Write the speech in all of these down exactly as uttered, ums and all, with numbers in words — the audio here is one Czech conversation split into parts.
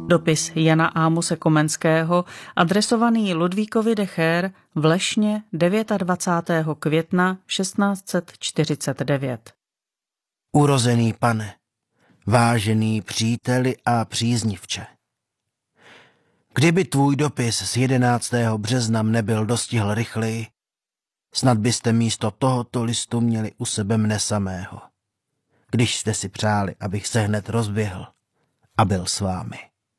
Dopis Jana Ámose Komenského, adresovaný Ludvíkovi de Cheer v Lešně dvacátého devátého května šestnáct set čtyřicet devět. Urozený pane, vážený příteli a příznivče, kdyby tvůj dopis z jedenáctého března nebyl dostihl rychleji, snad byste místo tohoto listu měli u sebe mne samého, když jste si přáli, abych se hned rozběhl a byl s vámi.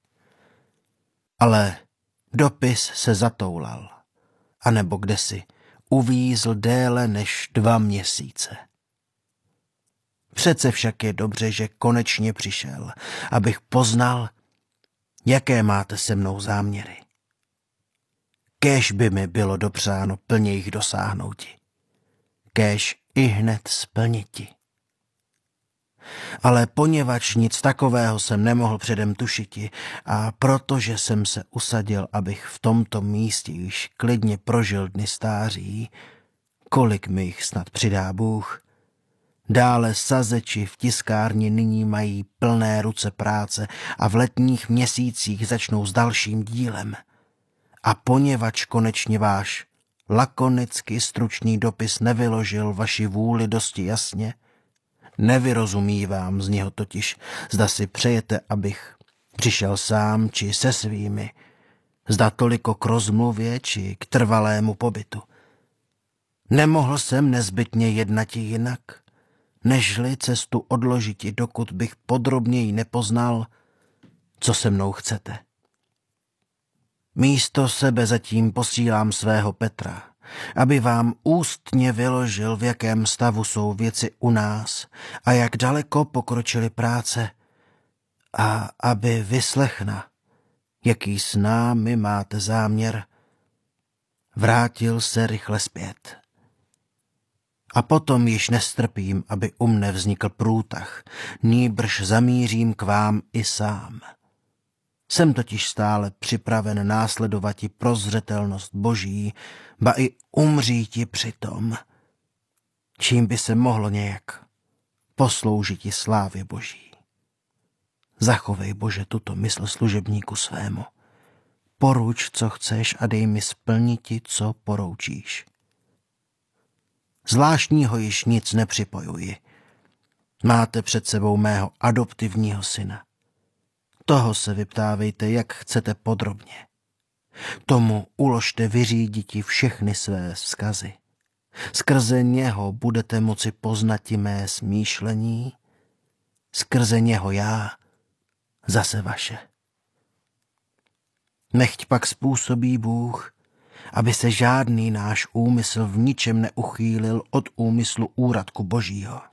Ale dopis se zatoulal, anebo kdesi uvízl déle než dva měsíce. Přece však je dobře, že konečně přišel, abych poznal, jaké máte se mnou záměry. Kéž by mi bylo dopřáno plně jich dosáhnouti, kéž i hned splniti. Ale poněvadž nic takového jsem nemohl předem tušiti a protože jsem se usadil, abych v tomto místě již klidně prožil dny stáří, kolik mi jich snad přidá Bůh, dále sazeči v tiskárně nyní mají plné ruce práce a v letních měsících začnou s dalším dílem. A poněvadž konečně váš lakonicky stručný dopis nevyložil vaši vůli dosti jasně, nevyrozumívám z něho totiž, zda si přejete, abych přišel sám či se svými, zda toliko k rozmluvě či k trvalému pobytu. Nemohl jsem nezbytně jednati jinak, nežli cestu odložiti, dokud bych podrobněji nepoznal, co se mnou chcete. Místo sebe zatím posílám svého Petra, aby vám ústně vyložil, v jakém stavu jsou věci u nás a jak daleko pokročily práce, a aby vyslechna, jaký s námi máte záměr, vrátil se rychle zpět. A potom již nestrpím, aby u mne vznikl průtah, nýbrž zamířím k vám i sám. Jsem totiž stále připraven následovati prozřetelnost Boží, ba i umříti přitom, čím by se mohlo nějak posloužiti slávě Boží. Zachovej, Bože, tuto mysl služebníku svému. Poruč, co chceš, a dej mi splniti, co poroučíš. Zvláštního již nic nepřipojuji. Máte před sebou mého adoptivního syna. Toho se vyptávejte, jak chcete podrobně. Tomu uložte vyříditi všechny své vzkazy. Skrze něho budete moci poznati mé smýšlení, skrze něho já, zase vaše. Nechť pak způsobí Bůh, aby se žádný náš úmysl v ničem neuchýlil od úmyslu úradku Božího.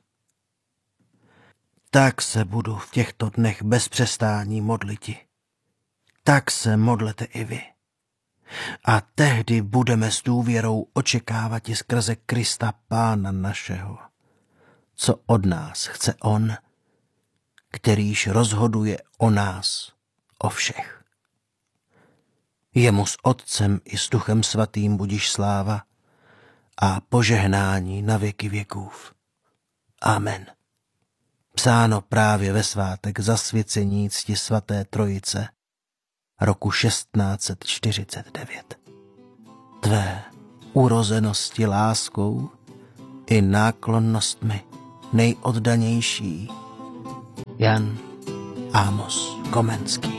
Tak se budu v těchto dnech bez přestání modliti. Tak se modlete i vy. A tehdy budeme s důvěrou očekávat i skrze Krista Pána našeho, co od nás chce on, kterýž rozhoduje o nás, o všech. Jemu s Otcem i s Duchem Svatým budiž sláva a požehnání na věky věkův. Amen. Psáno právě ve svátek zasvěcení cti svaté Trojice roku šestnáct set čtyřicet devět. Tvé urozenosti láskou i náklonnostmi nejoddanější Jan Ámos Komenský.